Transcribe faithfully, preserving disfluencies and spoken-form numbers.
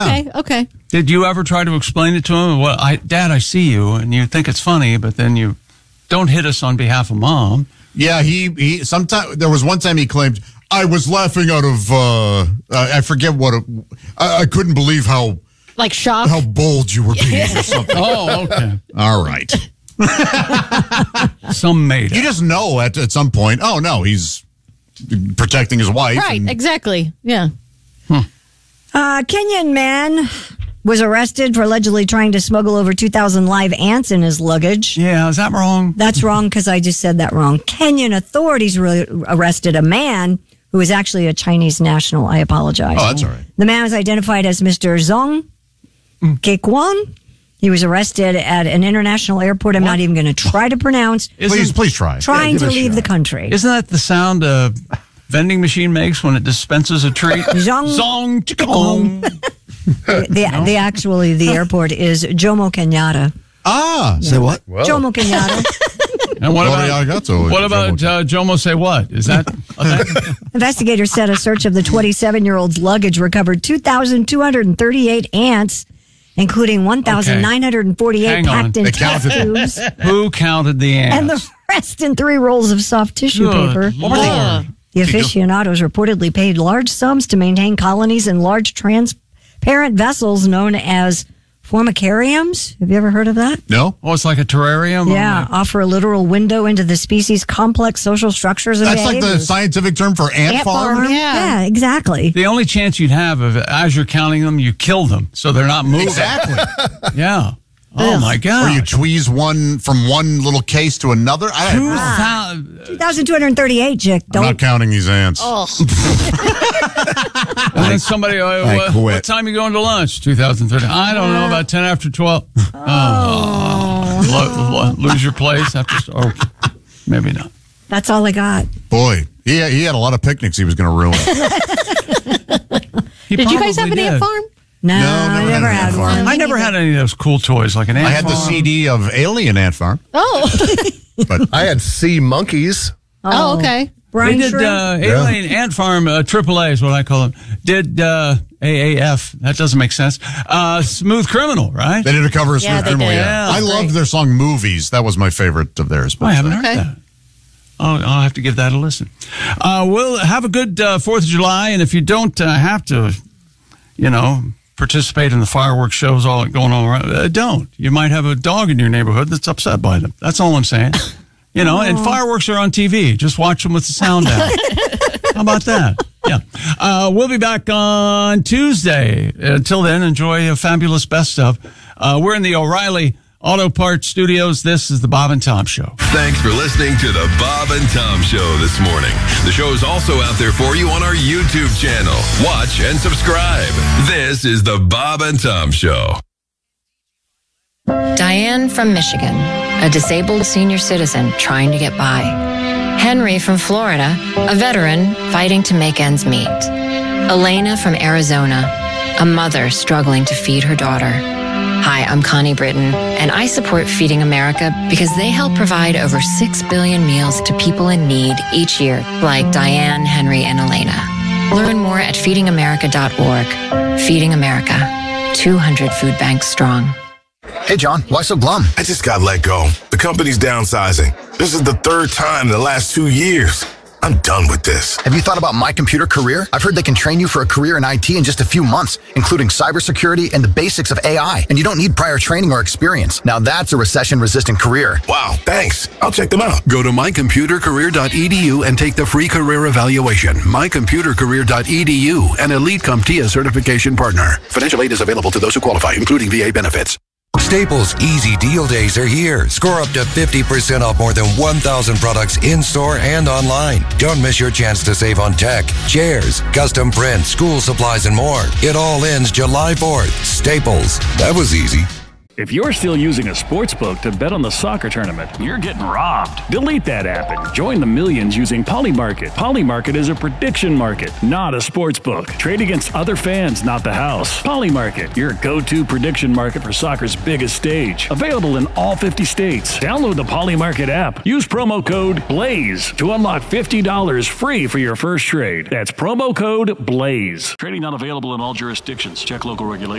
Okay, okay. Did you ever try to explain it to him? Well, I, Dad, I see you, and you think it's funny, but then you don't hit us on behalf of Mom. Yeah, he he. Sometime there was one time he claimed I was laughing out of. Uh, I forget what. It, I, I couldn't believe how like shock how bold you were being or something. Oh, okay. All right. Some made it. You just know at at some point. Oh no, he's protecting his wife. Right. And, exactly. Yeah. Hmm. Uh, Kenyan man was arrested for allegedly trying to smuggle over two thousand live ants in his luggage. Yeah, is that wrong? That's wrong because I just said that wrong. Kenyan authorities re- arrested a man who was actually a Chinese national. I apologize. Oh, that's all right. The man was identified as Mister Zhong Kekwan. He was arrested at an international airport I'm what? not even going to try to pronounce. Isn't, please, please try. Trying yeah, to leave the country. Isn't that the sound a vending machine makes when it dispenses a treat? Zhong Zong Kekwan. The, the, no? the actually the airport is Jomo Kenyatta. Ah, yeah. say what? Whoa. Jomo Kenyatta. And what about, what about uh, Jomo say what? Is that okay? Investigators said a search of the twenty-seven-year-old's luggage recovered two thousand two hundred thirty-eight ants, including one thousand nine hundred forty-eight okay. packed in test tubes. Who counted the ants? And the rest in three rolls of soft tissue Good paper. Lord. The, the aficionados reportedly paid large sums to maintain colonies in large transparent vessels known as formicariums. Have you ever heard of that? No. Oh, it's like a terrarium? Yeah, offer a literal window into the species' complex social structures and That's behaviors. like the scientific term for ant, Ant farm? farm? Yeah. Yeah, exactly. The only chance you'd have of as you're counting them, you kill them so they're not moving. Exactly. Yeah. Oh, my God. Or you tweeze one from one little case to another. I don't know. Ah. two thousand two hundred thirty-eight, Chick. I'm not counting these ants. Oh. And then somebody, uh, what, what time you going to lunch? two thousand thirty. I don't know, about ten after twelve. Oh. oh. Lo- lo- lose your place after. Oh, maybe not. That's all I got. Boy, he, he had a lot of picnics he was going to ruin. Did you guys have an did. ant farm? No, No, I never never had had an one. farm. I never had any of those cool toys like an ant I had farm. the C D of Alien Ant Farm. Oh. But I had sea monkeys. Oh, okay. They Brian did Shrimp? uh, Alien Ant Farm, uh, triple A is what I call them. Did uh, A A F, that doesn't make sense. Uh, Smooth Criminal, right? they did a cover of Yeah, Smooth they Criminal. did. Yeah. Yeah, I great. loved their song Movies. That was my favorite of theirs. Oh, I haven't heard Okay. that. Oh, I'll have to give that a listen. Uh, we'll have a good uh, fourth of July, and if you don't uh, have to, you know, participate in the fireworks shows all going on around, uh, don't. You might have a dog in your neighborhood that's upset by them. That's all I'm saying. You know, and fireworks are on T V. Just watch them with the sound out. How about that? Yeah. Uh, we'll be back on Tuesday. Until then, enjoy a fabulous best of. Uh, we're in the O'Reilly Auto Parts Studios. This is the Bob and Tom Show. Thanks for listening to the Bob and Tom Show this morning. The show is also out there for you on our YouTube channel. Watch and subscribe. This is the Bob and Tom Show. Diane from Michigan, a disabled senior citizen trying to get by. Henry from Florida, a veteran fighting to make ends meet. Elena from Arizona, a mother struggling to feed her daughter. Hi, I'm Connie Britton, and I support Feeding America because they help provide over six billion meals to people in need each year, like Diane, Henry, and Elena. Learn more at feeding america dot org. Feeding America, two hundred food banks strong. Hey, John, why so glum? I just got let go. The company's downsizing. This is the third time in the last two years. I'm done with this. Have you thought about My Computer Career? I've heard they can train you for a career in I T in just a few months, including cybersecurity and the basics of A I. And you don't need prior training or experience. Now that's a recession-resistant career. Wow, thanks. I'll check them out. Go to my computer career dot e d u and take the free career evaluation. my computer career dot e d u, an elite CompTIA certification partner. Financial aid is available to those who qualify, including V A benefits. Staples Easy Deal Days are here. Score up to fifty percent off more than one thousand products in-store and online. Don't miss your chance to save on tech, chairs, custom prints, school supplies, and more. It all ends July fourth. Staples. That was easy. If you're still using a sports book to bet on the soccer tournament, you're getting robbed. Delete that app and join the millions using Polymarket. Polymarket is a prediction market, not a sports book. Trade against other fans, not the house. Polymarket, your go-to prediction market for soccer's biggest stage. Available in all fifty states. Download the Polymarket app. Use promo code BLAZE to unlock fifty dollars free for your first trade. That's promo code BLAZE. Trading not available in all jurisdictions. Check local regulations.